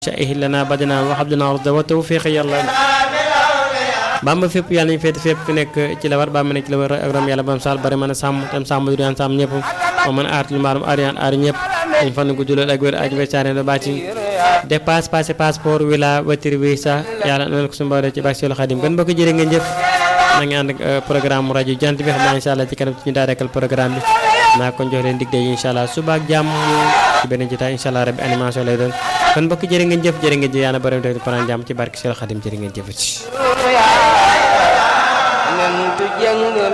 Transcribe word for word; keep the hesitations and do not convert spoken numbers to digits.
شائه لنا بدنا وحبنا رد وتوفيق يلا bamba fépp yàlla nañu féete fépp fi nekk ci la war bamba nekk ci la war ak ram yàlla bam sal bari mën a sàmm tam sàmm du yaan sàmm ñëpp moo mën a aar lu maarum arian aar ñëpp dañ fan gu julal ak wér ak wécaane do bàcci dépasse passé passeport wila voiture visa yàlla na ko sumba ci bak Seexul Xadim gën mbokk jërë ngeen jëf na ngi ànd ak programme rajo jant bi xam naa inshallah ci kanam ci ñu daarekal programme bi naa ko jox leen dig day inshallah suba ak jàmm ci beneen jotaay inshallah rabbi animation lay doon kon mbokk jërë ngeen jëf jërë ngeen jëf yàlla borom doon faran jàmm ci barke Seexul Xadim jërë ngeen jëf ci